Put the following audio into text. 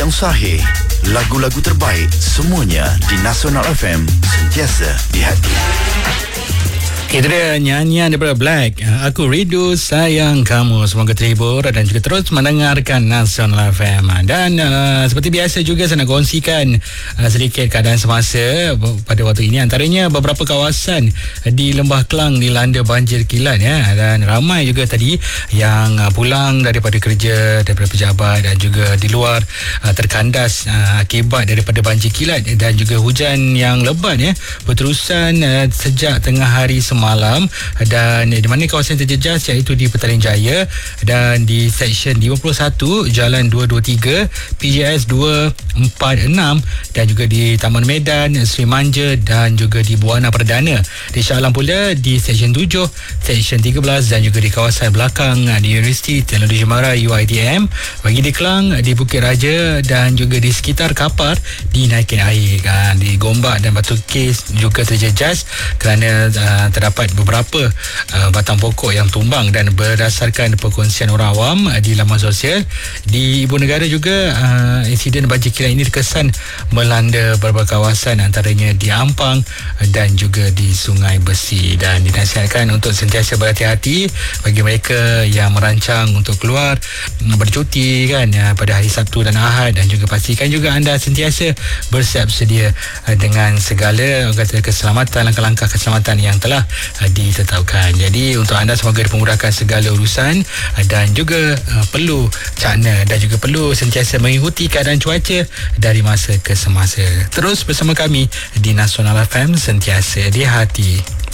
yang sahih. Lagu-lagu terbaik semuanya di Nasional FM, sentiasa di hati. Itu dia nyanyian daripada Black, Aku Rindu Sayang Kamu. Semoga terhibur dan juga terus mendengarkan Nasional FM. Dan seperti biasa juga saya nak kongsikan sedikit keadaan semasa pada waktu ini. Antaranya beberapa kawasan di Lembah Kelang dilanda banjir kilat ya. Dan ramai juga tadi yang pulang daripada kerja, daripada pejabat dan juga di luar terkandas akibat daripada banjir kilat dan juga hujan yang lebat ya, berterusan sejak tengah hari semalam. Dan di mana kawasan terjejas iaitu di Petaling Jaya dan di Seksyen 51 Jalan 223, PJS 246 dan juga di Taman Medan, Sri Manja dan juga di Buana Perdana. Di Shah Alam pula di Seksyen 7, Seksyen 13 dan juga di kawasan belakang di Universiti Teknologi Mara UiTM. Bagi di Kelang, di Bukit Raja dan juga di sekitar Kapar dinaikin air kan. Di Gombak dan Batu Kes juga terjejas kerana terdapat beberapa batang pokok yang tumbang. Dan berdasarkan perkongsian orang awam di laman sosial di Ibu Negara juga, insiden banjir kilat ini terkesan melanda beberapa kawasan, antaranya di Ampang dan juga di Sungai Besi. Dan dinasihatkan untuk sentiasa berhati-hati bagi mereka yang merancang untuk keluar bercuti kan pada hari Sabtu dan Ahad. Dan juga pastikan juga anda sentiasa bersiap sedia dengan segala keselamatan, langkah-langkah keselamatan yang telah ditetapkan. Jadi untuk anda semoga dipermudahkan segala urusan dan juga perlu cakna dan juga perlu sentiasa mengikuti keadaan cuaca dari masa ke semasa. Terus bersama kami di Nasional FM, sentiasa di hati.